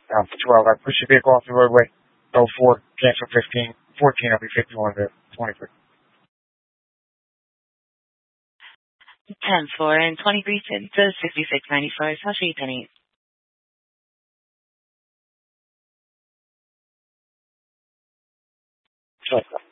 For 12, I push your vehicle off the roadway. Go 4, cancel 15. 14, I'll be 51 to 23. 10-4 and 23 to 66.95. How should you penny? Sure.